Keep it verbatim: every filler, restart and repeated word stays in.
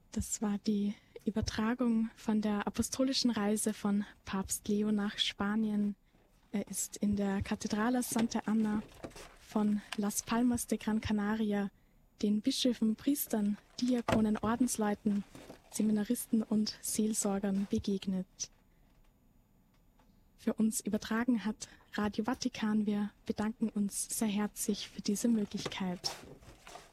Das war die Übertragung von der apostolischen Reise von Papst Leo nach Spanien. Er ist in der Kathedrale Santa Ana von Las Palmas de Gran Canaria den Bischöfen, Priestern, Diakonen, Ordensleuten, Seminaristen und Seelsorgern begegnet. Für uns übertragen hat Radio Vatikan. Wir bedanken uns sehr herzlich für diese Möglichkeit.